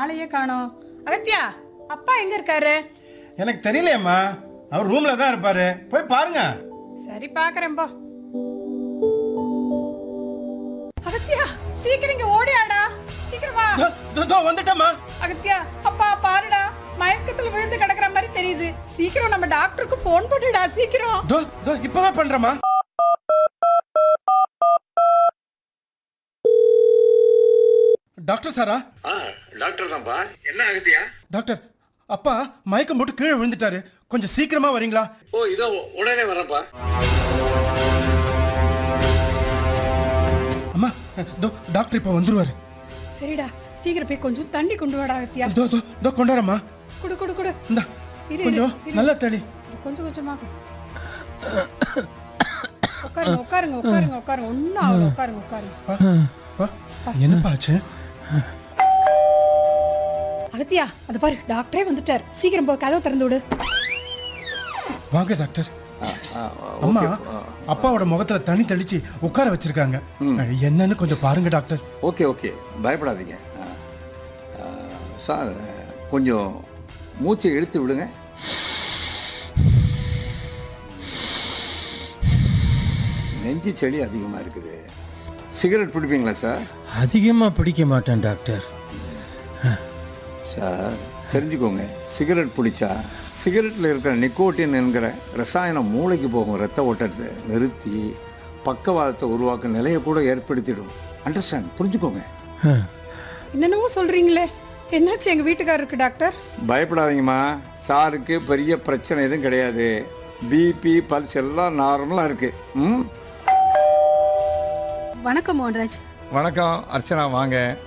ஆளையே காணோம். அகத்தியா, அப்பா எங்க இருக்காரு? எனக்கு தெரியலையம்மா. அவர் ரூம்ல தான் இருப்பாரு. போய் பாருங்க. சரி பாக்குறேன் போ. அகத்தியா, சீக்கிரம் இங்க ஓடியாடா. சீக்கிரம் வா. வந்துட்டம்மா. அகத்தியா, அப்பா பாருடா, மயக்கத்துல விழுந்து கிடக்குற மாதிரி தெரியுது. சீக்கிரம் நம்ம டாக்டருக்கு போன் போட்டுடா, சீக்கிரம். இப்பவே பண்றேம்மா. டாக்டர் சாரா? டாக்டர் தான்ப்பா. என்ன ஆகுதியா? டாக்டர், அப்பா மயக்கம் போட்டு கீழே விழுந்துட்டாரு. கொஞ்சம் சீக்கிரமா வரீங்களா? ஓ, இதோ உடனே வரேன்ப்பா. அம்மா, டாக்டர் இப்ப வந்துருவாரு. சரிடா, சீக்கிரம் போய் கொஞ்சம் தண்ணி கொண்டு வாடா அகத்தியா. கொண்டாரம்மா. குடு குடு குடு. இந்தா கொஞ்சம் நல்ல தண்ணி. கொஞ்சம் கொஞ்சமா உட்காருங்க உட்காருங்க உட்காருங்க உட்காருங்க. ஒன்னும் ஆகல, உட்காருங்க உட்காருங்க. என்னப்பா ஆச்சு? அகத்தியா, அது பாரு, டாக்டரே வந்துட்டார். சீக்கிரம் போய் கதவை திறந்து விடு. வாங்க டாக்டர். அம்மா, அப்பாவோட முகத்துல தண்ணி தெளிச்சு உட்கார வச்சிருக்காங்க. என்னன்னு கொஞ்சம் பாருங்க டாக்டர். ஓகே ஓகே, பயப்படாதீங்க சார். கொஞ்சம் மூச்சை இழுத்து விடுங்க. நெஞ்சு செடி அதிகமாக இருக்குது. Cigarette பிடிப்பீங்களா sir? அதிகமாக பிடிக்க மாட்டேன் டாக்டர். சார் தெரிஞ்சுக்கோங்க, சிகரெட் பிடிச்சா சிகரெட்டில் இருக்கிற நிக்கோட்டின் என்கிற ரசாயனம் மூளைக்கு போகும். ரத்த ஓட்டத்தை நிறுத்தி பக்கவாதத்தை உருவாக்க நிலையை கூட ஏற்படுத்திடும். அண்டர்ஸ்டாண்ட்? புரிஞ்சுக்கோங்க. என்னென்னவோ சொல்றீங்களே, என்னாச்சு எங்க வீட்டுக்காரருக்கு டாக்டர்? பயப்படாதீங்கம்மா, சாருக்கு பெரிய பிரச்சனை எதுவும் கிடையாது. பிபி பல்ஸ் எல்லாம் நார்மலாக இருக்கு. வணக்கம் மோகன்ராஜ். வணக்கம் அர்ச்சனா, வாங்க.